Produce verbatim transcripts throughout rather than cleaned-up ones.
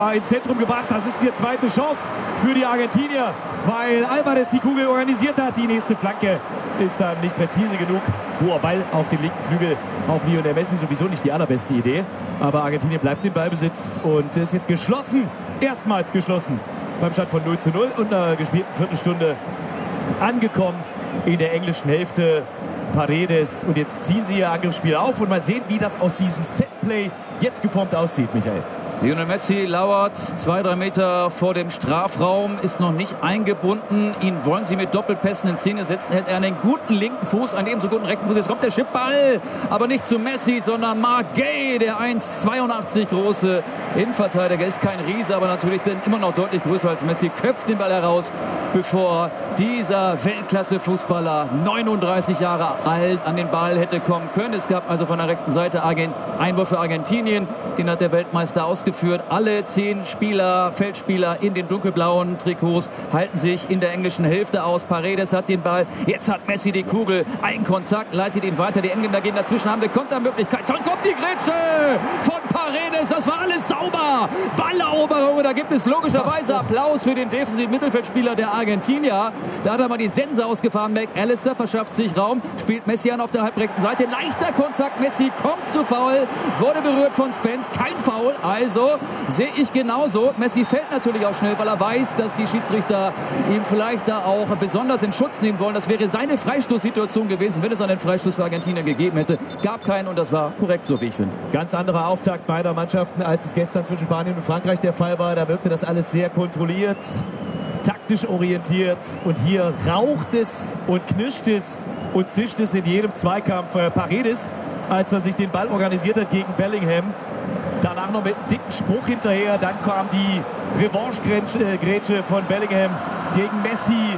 ins Zentrum gebracht. Das ist die zweite Chance für die Argentinier, weil Alvarez die Kugel organisiert hat. Die nächste Flanke ist dann nicht präzise genug. Hoher Ball auf den linken Flügel auf Lionel Messi, sowieso nicht die allerbeste Idee. Aber Argentinien bleibt im Ballbesitz und ist jetzt geschlossen, erstmals geschlossen beim Stand von null zu null und einer gespielten Viertelstunde angekommen in der englischen Hälfte. Paredes, und jetzt ziehen sie ihr Angriffsspiel auf und mal sehen, wie das aus diesem Setplay jetzt geformt aussieht, Michael. Lionel Messi lauert zwei, drei Meter vor dem Strafraum, ist noch nicht eingebunden. Ihn wollen sie mit Doppelpässen in Szene setzen. Hält er einen guten linken Fuß, einen ebenso guten rechten Fuß. Jetzt kommt der Chipball, aber nicht zu Messi, sondern Marc Guéhi, der eins Komma zweiundachtzig große Innenverteidiger. Ist kein Riese, aber natürlich dann immer noch deutlich größer als Messi. Köpft den Ball heraus, bevor dieser Weltklasse-Fußballer, neununddreißig Jahre alt, an den Ball hätte kommen können. Es gab also von der rechten Seite Argent Einwurf für Argentinien. Den hat der Weltmeister ausgeführt. Alle zehn Spieler, Feldspieler in den dunkelblauen Trikots halten sich in der englischen Hälfte aus. Paredes hat den Ball. Jetzt hat Messi die Kugel. Ein Kontakt, leitet ihn weiter. Die Engländer gehen dazwischen, haben eine Kontermöglichkeit. Schon kommt die Grätsche von Paredes. Das war alles sauber. Balleroberung. Da gibt es logischerweise Applaus für den defensiven Mittelfeldspieler der Argentinier. Da hat er mal die Sense ausgefahren. McAllister verschafft sich Raum. Spielt Messi an auf der halbrechten Seite. Leichter Kontakt. Messi kommt zu Foul. Wurde berührt von Spence. Kein Foul. Also sehe ich genauso. Messi fällt natürlich auch schnell, weil er weiß, dass die Schiedsrichter ihn vielleicht da auch besonders in Schutz nehmen wollen. Das wäre seine Freistoßsituation gewesen, wenn es einen Freistoß für Argentinien gegeben hätte. Gab keinen und das war korrekt so, wie ich finde. Ganz anderer Auftakt beider Mannschaften, als es gestern zwischen Spanien und Frankreich der Fall war. Da wirkte das alles sehr kontrolliert, taktisch orientiert. Und hier raucht es und knirscht es und zischt es in jedem Zweikampf. Paredes, als er sich den Ball organisiert hat gegen Bellingham, danach noch mit einem dicken Spruch hinterher. Dann kam die Revanche-Grätsche von Bellingham gegen Messi.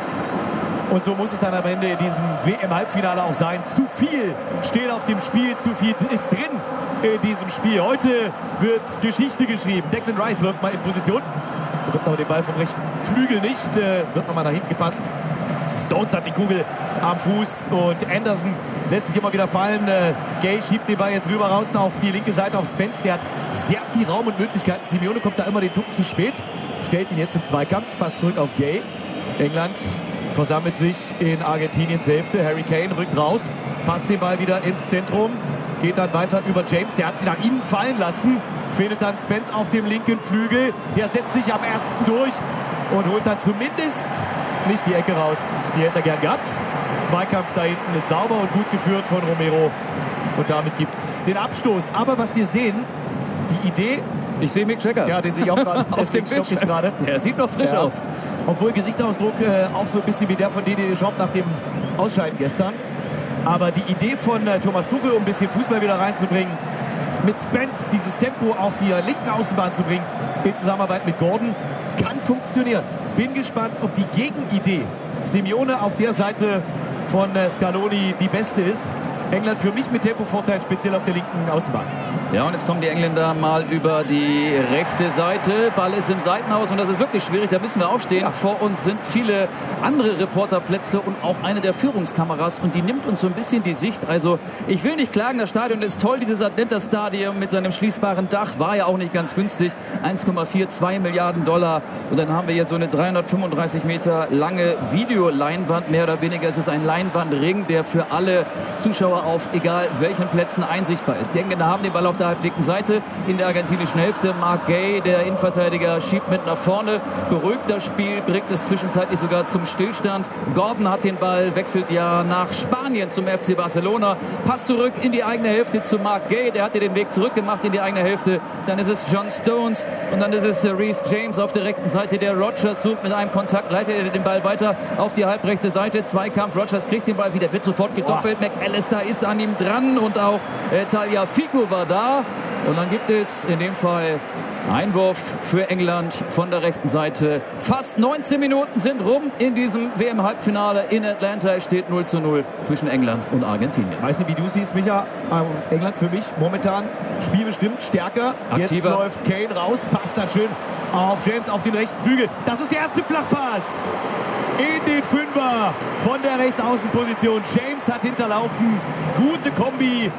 Und so muss es dann am Ende in diesem W M-Halbfinale auch sein. Zu viel steht auf dem Spiel, zu viel ist drin in diesem Spiel. Heute wird Geschichte geschrieben. Declan Rice läuft mal in Position. Bekommt aber den Ball vom rechten Flügel nicht. Wird nochmal nach hinten gepasst. Stones hat die Kugel am Fuß und Anderson lässt sich immer wieder fallen. Äh, Guéhi schiebt den Ball jetzt rüber raus auf die linke Seite auf Spence. Der hat sehr viel Raum und Möglichkeiten. Simeone kommt da immer den Tucken zu spät. Stellt ihn jetzt im Zweikampf. Passt zurück auf Guéhi. England versammelt sich in Argentiniens Hälfte. Harry Kane rückt raus. Passt den Ball wieder ins Zentrum. Geht dann weiter über James. Der hat sich nach innen fallen lassen. Findet dann Spence auf dem linken Flügel. Der setzt sich am ersten durch und holt dann zumindest nicht die Ecke raus. Die hätte er gern gehabt. Zweikampf da hinten ist sauber und gut geführt von Romero. Und damit gibt es den Abstoß. Aber was wir sehen, die Idee... Ich sehe Mick Jagger. Ja, den sehe ich auch gerade. Auf dem Bildschirm gerade. Der sieht noch frisch ja. aus. Obwohl Gesichtsausdruck äh, auch so ein bisschen wie der von Didier Deschamps nach dem Ausscheiden gestern. Aber die Idee von äh, Thomas Tuchel, um ein bisschen Fußball wieder reinzubringen, mit Spence dieses Tempo auf die äh, linken Außenbahn zu bringen, in Zusammenarbeit mit Gordon, kann funktionieren. Bin gespannt, ob die Gegenidee Simeone auf der Seite von äh, Scaloni die beste ist. England für mich mit Tempovorteil, speziell auf der linken Außenbahn. Ja, und jetzt kommen die Engländer mal über die rechte Seite. Ball ist im Seitenhaus und das ist wirklich schwierig. Da müssen wir aufstehen. Ja. Vor uns sind viele andere Reporterplätze und auch eine der Führungskameras. Und die nimmt uns so ein bisschen die Sicht. Also ich will nicht klagen, das Stadion ist toll. Dieses Atlanta-Stadion mit seinem schließbaren Dach war ja auch nicht ganz günstig. eins Komma zweiundvierzig Milliarden Dollar. Und dann haben wir jetzt so eine dreihundertfünfunddreißig Meter lange Videoleinwand. Mehr oder weniger ist es ein Leinwandring, der für alle Zuschauer auf egal welchen Plätzen einsichtbar ist. Die Engländer haben den Ball auf der halblinken Seite in der argentinischen Hälfte. Marc Guéhi, der Innenverteidiger, schiebt mit nach vorne, beruhigt das Spiel, bringt es zwischenzeitlich sogar zum Stillstand. Gordon hat den Ball, wechselt ja nach Spanien zum F C Barcelona. Pass zurück in die eigene Hälfte zu Marc Guéhi, der hat ja den Weg zurückgemacht in die eigene Hälfte. Dann ist es John Stones und dann ist es Reece James auf der rechten Seite. Der Rodgers sucht mit einem Kontakt, leitet er den Ball weiter auf die halbrechte Seite. Zweikampf, Rodgers kriegt den Ball wieder, wird sofort gedoppelt. Boah. McAllister ist an ihm dran und auch äh, Tagliafico war da. Und dann gibt es in dem Fall Einwurf für England von der rechten Seite. Fast neunzehn Minuten sind rum in diesem W M-Halbfinale in Atlanta. Es steht null zu null zwischen England und Argentinien. Ich weiß nicht, wie du siehst, Micha. England für mich momentan spielbestimmt stärker. Aktiver. Jetzt läuft Kane raus, passt dann schön auf James auf den rechten Flügel. Das ist der erste Flachpass in den Fünfer von der Rechtsaußenposition. James hat hinterlaufen. Gute Kombi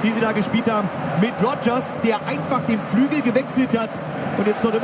die sie da gespielt haben. Mit Rodgers, der einfach den Flügel gewechselt hat und jetzt noch immer